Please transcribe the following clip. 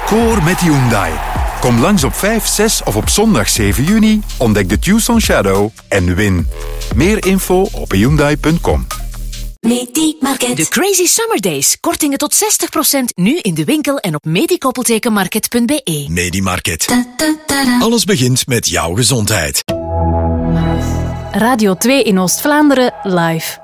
Score met Hyundai. Kom langs op 5, 6 of op zondag 7 juni, ontdek de Tucson Shadow en win. Meer info op hyundai.com. Medimarket. De Crazy Summer Days. Kortingen tot 60% nu in de winkel en op medikoppeltekenmarket.be. Medimarket. Alles begint met jouw gezondheid. Radio 2 in Oost-Vlaanderen live.